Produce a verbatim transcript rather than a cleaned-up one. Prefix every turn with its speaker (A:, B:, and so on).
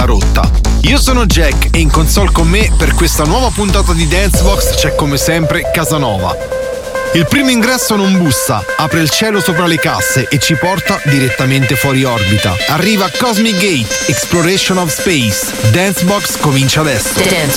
A: alla rotta. Io sono Jack e in console con me per questa nuova puntata di Dancebox c'è come sempre Casanova. Il primo ingresso non bussa, apre il cielo sopra le casse e ci porta direttamente fuori orbita. Arriva Cosmic Gate, Exploration of Space. Dancebox comincia adesso.